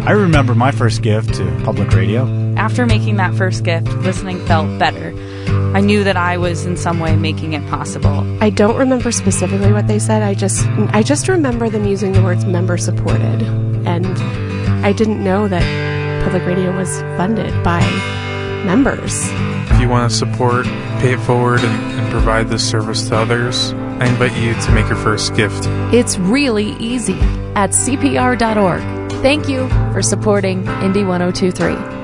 I remember my first gift to public radio. After making that first gift, listening felt better. I knew that I was in some way making it possible. I don't remember specifically what they said. I just remember them using the words member supported. And I didn't know that public radio was funded by members. If you want to support, pay it forward, and provide this service to others, I invite you to make your first gift. It's really easy at CPR.org. Thank you for supporting Indy 102.3.